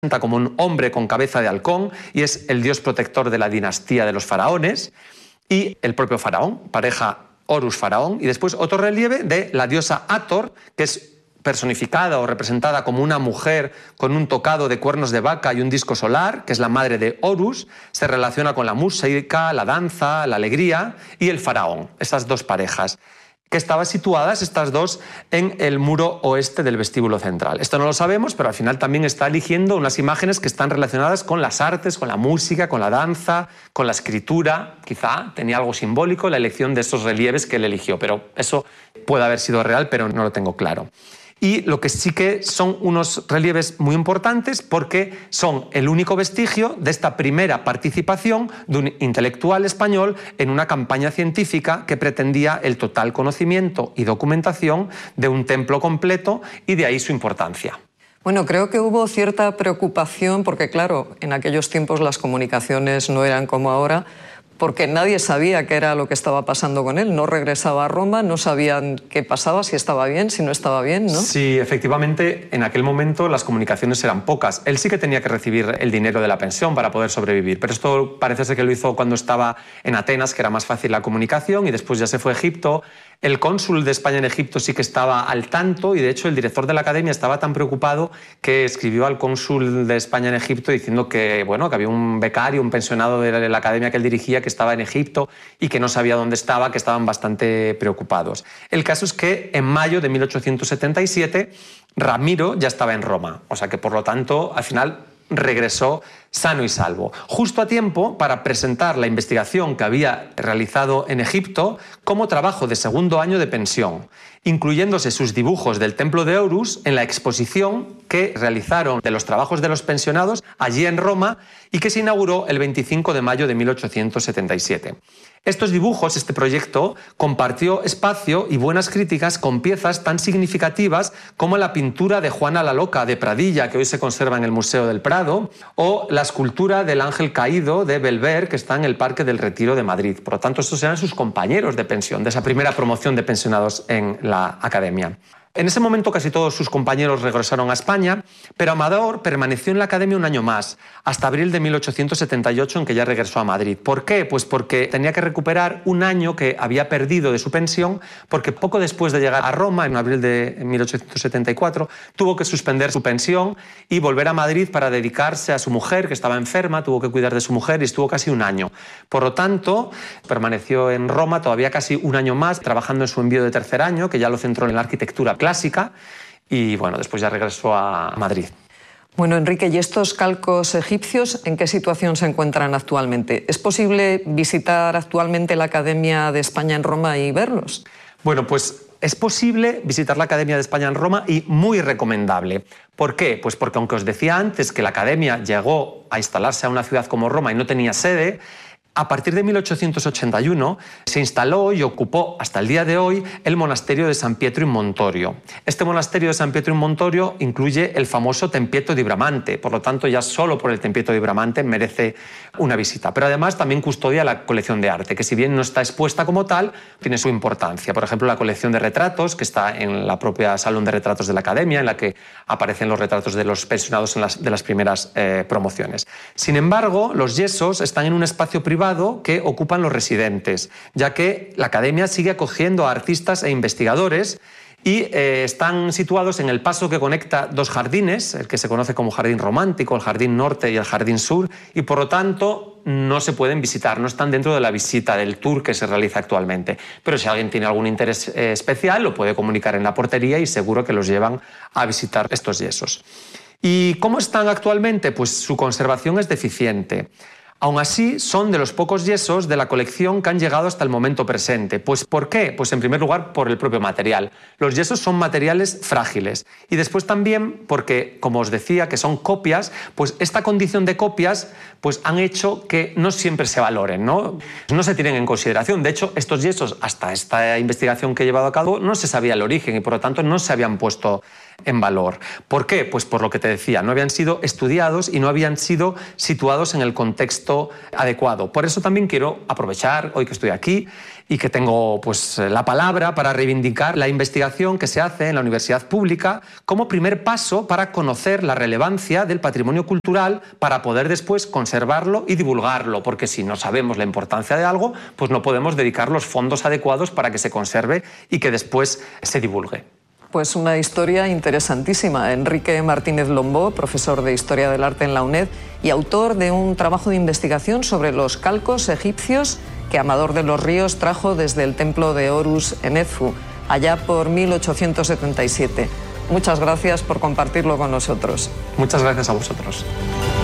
como un hombre con cabeza de halcón y es el dios protector de la dinastía de los faraones, y el propio faraón, pareja Horus-faraón, y después otro relieve de la diosa Hathor, que es personificada o representada como una mujer con un tocado de cuernos de vaca y un disco solar, que es la madre de Horus, se relaciona con la música, la danza, la alegría, y el faraón, esas dos parejas, que estaban situadas estas dos en el muro oeste del vestíbulo central. Esto no lo sabemos, pero al final también está eligiendo unas imágenes que están relacionadas con las artes, con la música, con la danza, con la escritura. Quizá tenía algo simbólico la elección de esos relieves que él eligió, pero eso puede haber sido real, pero no lo tengo claro. Y lo que sí que son unos relieves muy importantes porque son el único vestigio de esta primera participación de un intelectual español en una campaña científica que pretendía el total conocimiento y documentación de un templo completo, y de ahí su importancia. Bueno, creo que hubo cierta preocupación porque, claro, en aquellos tiempos las comunicaciones no eran como ahora, porque nadie sabía qué era lo que estaba pasando con él. No regresaba a Roma, no sabían qué pasaba, si estaba bien, si no estaba bien, ¿no? Sí, efectivamente, en aquel momento las comunicaciones eran pocas. Él sí que tenía que recibir el dinero de la pensión para poder sobrevivir, pero esto parece ser que lo hizo cuando estaba en Atenas, que era más fácil la comunicación, y después ya se fue a Egipto. El cónsul de España en Egipto sí que estaba al tanto, y de hecho el director de la academia estaba tan preocupado que escribió al cónsul de España en Egipto diciendo que, bueno, que había un becario, un pensionado de la academia que él dirigía, que estaba en Egipto y que no sabía dónde estaba, que estaban bastante preocupados. El caso es que en mayo de 1877 Ramiro ya estaba en Roma, o sea que por lo tanto al final regresó sano y salvo, justo a tiempo para presentar la investigación que había realizado en Egipto como trabajo de segundo año de pensión, incluyéndose sus dibujos del templo de Horus en la exposición que realizaron de los trabajos de los pensionados allí en Roma y que se inauguró el 25 de mayo de 1877. Estos dibujos, este proyecto, compartió espacio y buenas críticas con piezas tan significativas como la pintura de Juana la Loca de Pradilla, que hoy se conserva en el Museo del Prado, o la escultura del ángel caído de Belver, que está en el Parque del Retiro de Madrid. Por lo tanto, estos eran sus compañeros de pensión, de esa primera promoción de pensionados en la academia. En ese momento casi todos sus compañeros regresaron a España, pero Amador permaneció en la academia un año más, hasta abril de 1878, en que ya regresó a Madrid. ¿Por qué? Pues porque tenía que recuperar un año que había perdido de su pensión, porque poco después de llegar a Roma, en abril de 1874, tuvo que suspender su pensión y volver a Madrid para dedicarse a su mujer, que estaba enferma, tuvo que cuidar de su mujer y estuvo casi un año. Por lo tanto, permaneció en Roma todavía casi un año más, trabajando en su envío de tercer año, que ya lo centró en la arquitectura clásica, y bueno, después ya regresó a Madrid. Bueno, Enrique, ¿y estos calcos egipcios en qué situación se encuentran actualmente? ¿Es posible visitar actualmente la Academia de España en Roma y verlos? Bueno, pues es posible visitar la Academia de España en Roma y muy recomendable. ¿Por qué? Pues porque aunque os decía antes que la Academia llegó a instalarse a una ciudad como Roma y no tenía sede, a partir de 1881 se instaló y ocupó hasta el día de hoy el monasterio de San Pietro in Montorio. Este monasterio de San Pietro in Montorio incluye el famoso Tempietto di Bramante, por lo tanto ya solo por el Tempietto di Bramante merece una visita. Pero además también custodia la colección de arte, que si bien no está expuesta como tal, tiene su importancia. Por ejemplo, la colección de retratos, que está en la propia Salón de Retratos de la Academia, en la que aparecen los retratos de los pensionados de las primeras promociones. Sin embargo, los yesos están en un espacio privado que ocupan los residentes, ya que la Academia sigue acogiendo a artistas e investigadores y están situados en el paso que conecta dos jardines, el que se conoce como Jardín Romántico, el Jardín Norte y el Jardín Sur, y por lo tanto no se pueden visitar, no están dentro de la visita del tour que se realiza actualmente. Pero si alguien tiene algún interés especial, lo puede comunicar en la portería y seguro que los llevan a visitar estos yesos. ¿Y cómo están actualmente? Pues su conservación es deficiente. Aún así, son de los pocos yesos de la colección que han llegado hasta el momento presente. Pues ¿por qué? Pues en primer lugar por el propio material. Los yesos son materiales frágiles y después también porque, como os decía, que son copias, pues esta condición de copias pues han hecho que no siempre se valoren, ¿no? No se tienen en consideración. De hecho, estos yesos, hasta esta investigación que he llevado a cabo, no se sabía el origen y por lo tanto no se habían puesto en valor. ¿Por qué? Pues por lo que te decía, no habían sido estudiados y no habían sido situados en el contexto adecuado. Por eso también quiero aprovechar hoy que estoy aquí y que tengo pues, la palabra para reivindicar la investigación que se hace en la universidad pública como primer paso para conocer la relevancia del patrimonio cultural para poder después conservarlo y divulgarlo, porque si no sabemos la importancia de algo, pues no podemos dedicar los fondos adecuados para que se conserve y que después se divulgue. Pues una historia interesantísima. Enrique Martínez Lombó, profesor de Historia del Arte en la UNED y autor de un trabajo de investigación sobre los calcos egipcios que Amador de los Ríos trajo desde el templo de Horus en Edfu, allá por 1877. Muchas gracias por compartirlo con nosotros. Muchas gracias a vosotros.